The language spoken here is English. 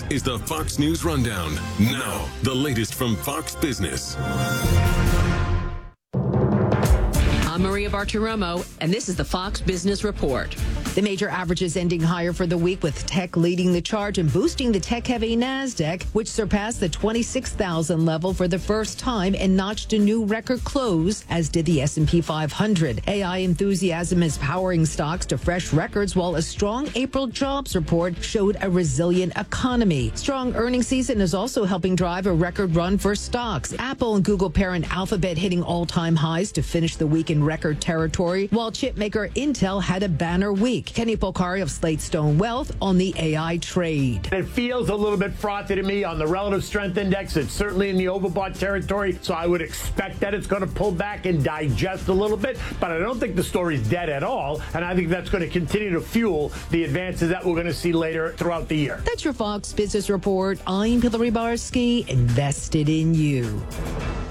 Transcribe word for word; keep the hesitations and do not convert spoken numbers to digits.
is the Fox News Rundown. Now, the latest from Fox Business. I'm Maria Bartiromo, and this is the Fox Business Report. The major averages ending higher for the week, with tech leading the charge and boosting the tech-heavy NASDAQ, which surpassed the twenty-six thousand level for the first time and notched a new record close, as did the S and P five hundred. A I enthusiasm is powering stocks to fresh records, while a strong April jobs report showed a resilient economy. Strong earnings season is also helping drive a record run for stocks. Apple and Google parent Alphabet hitting all-time highs to finish the week in record territory, while chipmaker Intel had a banner week. Kenny Polcari of Slate Stone Wealth on the A I trade. It feels a little bit frothy to me on the relative strength index. It's certainly in the overbought territory, so I would expect that it's going to pull back and digest a little bit, but I don't think the story's dead at all, and I think that's going to continue to fuel the advances that we're going to see later throughout the year. That's your Fox Business Report. I'm Hillary Barsky, invested in you.